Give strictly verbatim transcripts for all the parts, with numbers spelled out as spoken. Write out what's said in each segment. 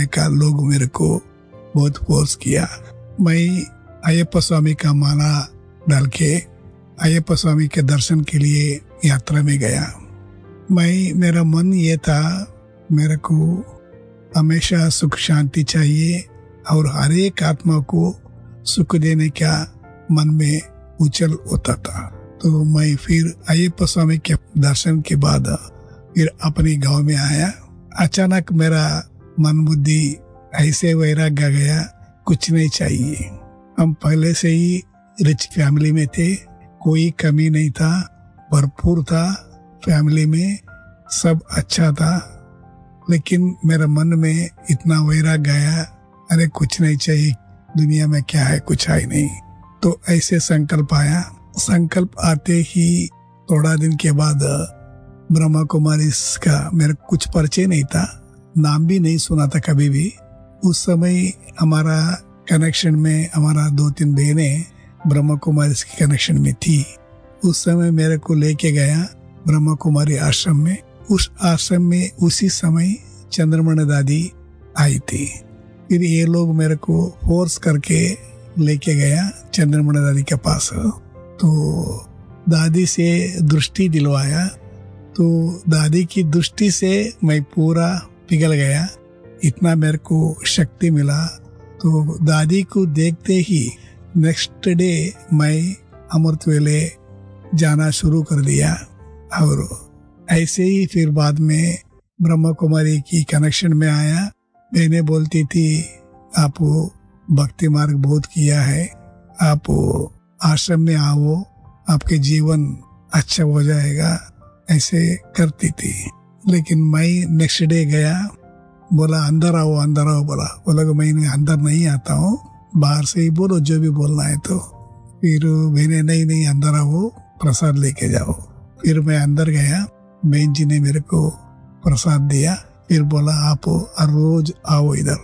जाने का लोग मेरे को बहुत फोर्स किया। मैं अयप्पा स्वामी का माला डाल के अयप्पा स्वामी के दर्शन के लिए यात्रा में गया। मैं मेरा मन ये था, मेरे को हमेशा सुख शांति चाहिए और हर एक आत्मा को सुख देने का मन में उछल होता था। तो मैं फिर अयप्पा स्वामी के दर्शन के बाद फिर अपने गांव में आया। अचानक मेरा मन बुद्धि ऐसे वैराग्य गया, कुछ नहीं चाहिए। हम पहले से ही रिच फैमिली में थे, कोई कमी नहीं था, भरपूर था, फैमिली में सब अच्छा था। लेकिन मेरे मन में इतना वैराग्य गया, अरे कुछ नहीं चाहिए, दुनिया में क्या है, कुछ है नहीं। तो ऐसे संकल्प आया। संकल्प आते ही थोड़ा दिन के बाद ब्रह्मा कुमारी का मेरे कुछ परिचय नहीं था, नाम भी नहीं सुना था कभी भी। उस समय हमारा कनेक्शन में हमारा दो तीन बहनें ब्रह्मा कुमारी के कनेक्शन में थी। उस समय मेरे को लेके गया ब्रह्मा कुमारी आश्रम में। उस आश्रम में उसी समय चंद्रमणि दादी आई थी। फिर ये लोग मेरे को फोर्स करके लेके गया चंद्रमणि दादी के पास। तो दादी से दृष्टि दिलवाया। तो दादी की दृष्टि से मैं पूरा पिघल गया, इतना मेरे को शक्ति मिला। तो दादी को देखते ही नेक्स्ट डे मैं अमृत वेले जाना शुरू कर दिया। और ऐसे ही फिर बाद में ब्रह्मा कुमारी की कनेक्शन में आया। मैंने बोलती थी, आप भक्ति मार्ग बहुत किया है, आप आश्रम में आओ, आपके जीवन अच्छा हो जाएगा, ऐसे करती थी। लेकिन मैं नेक्स्ट डे गया, बोला अंदर आओ अंदर आओ, बोला बोला कि मैं अंदर नहीं आता हूँ, बाहर से ही बोलो जो भी बोलना है। तो फिर मैंने नहीं नहीं अंदर आओ, प्रसाद लेके जाओ। फिर मैं अंदर गया, बहन जी ने मेरे को प्रसाद दिया। फिर बोला आप हर रोज आओ इधर।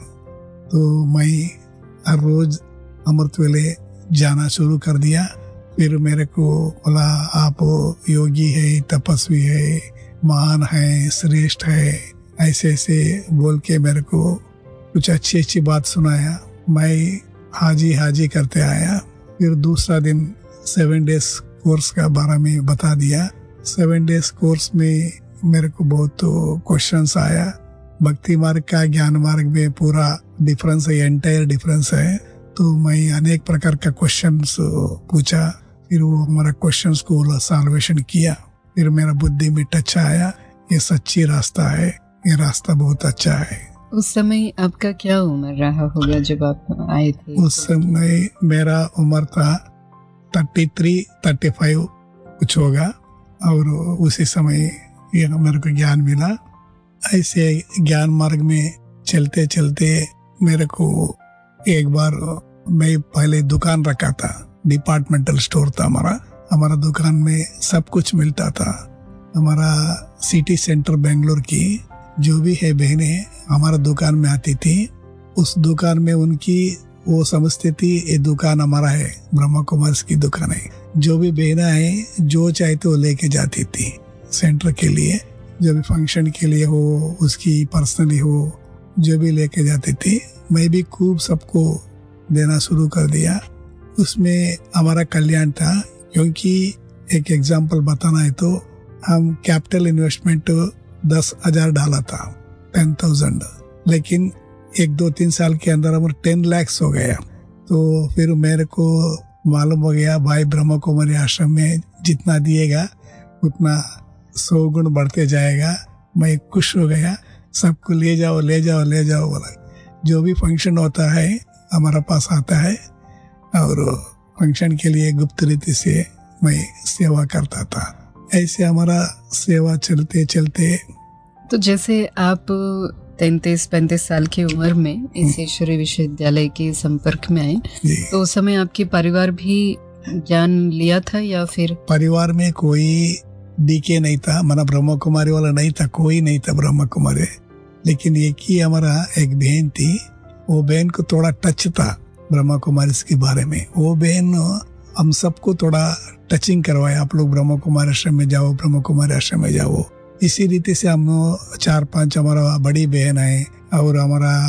तो मैं हर रोज अमृत वेले जाना शुरू कर दिया। फिर मेरे को बोला आप योगी है, तपस्वी है, महान है, श्रेष्ठ है, ऐसे ऐसे बोल के मेरे को कुछ अच्छी अच्छी बात सुनाया। मैं हाजी हाजी करते आया। फिर दूसरा दिन सेवन डेज कोर्स का बारे में बता दिया। सेवन डेज कोर्स में मेरे को बहुत क्वेश्चंस आया। भक्ति मार्ग का ज्ञान मार्ग में पूरा डिफरेंस है, एंटायर डिफरेंस है। तो मैं अनेक प्रकार का क्वेश्चंस पूछा। फिर वो हमारा क्वेश्चंस को सॉल्वेशन किया। फिर मेरा बुद्धि में टच आया, ये सच्ची रास्ता है, ये रास्ता बहुत अच्छा है। उस समय आपका क्या उम्र रहा होगा जब आप आए थे? उस समय मेरा उम्र था थर्टी थ्री थर्टी फाइव कुछ होगा। और उसी समय ये मेरे को ज्ञान मिला। ऐसे ज्ञान मार्ग में चलते चलते मेरे को एक बार, मैं पहले दुकान रखा था, डिपार्टमेंटल स्टोर था हमारा। हमारा दुकान में सब कुछ मिलता था। हमारा सिटी सेंटर बेंगलोर की जो भी है बहनें हमारा दुकान में आती थी। उस दुकान में उनकी वो समझती थी ये दुकान हमारा है, ब्रह्मा कुमारी की दुकान है। जो भी बहना है जो चाहते वो लेके जाती थी सेंटर के लिए, जो भी फंक्शन के लिए हो, उसकी पर्सनली हो, जो भी लेके जाती थी। मैं भी खूब सबको देना शुरू कर दिया। उसमें हमारा कल्याण था, क्योंकि एक एग्जाम्पल बताना है तो हम कैपिटल इन्वेस्टमेंट दस हजार डाला था, टेन थाउजेंड, लेकिन एक दो तीन साल के अंदर हमारा टेन लैक्स हो गया। तो फिर मेरे को मालूम हो गया भाई ब्रह्मा कुमारी आश्रम में जितना दिएगा उतना सौ गुण बढ़ते जाएगा। मैं खुश हो गया, सबको ले जाओ ले जाओ ले जाओ बोला। जो भी फंक्शन होता है हमारा पास आता है और फंक्शन के लिए गुप्त रीति से मैं सेवा करता था। ऐसे हमारा सेवा चलते चलते, तो जैसे आप तैंतीस पैंतीस साल की उम्र में इस ईश्वरीय विश्वविद्यालय के संपर्क में आए, तो उस समय आपके परिवार भी ज्ञान लिया था या फिर? परिवार में कोई डीके नहीं था, माना ब्रह्मा कुमारी वाला नहीं था, कोई नहीं था ब्रह्मा कुमारी। लेकिन एक ही हमारा एक बहन थी, वो बहन को थोड़ा टच था ब्रह्मा कुमारी के बारे में। वो बहन हम सबको थोड़ा टचिंग करवाया, आप लोग ब्रह्मा कुमारी आश्रम में जाओ, ब्रह्मा कुमारी आश्रम में जाओ। इसी रीति से हम चार पांच हमारा बड़ी बहन है और हमारा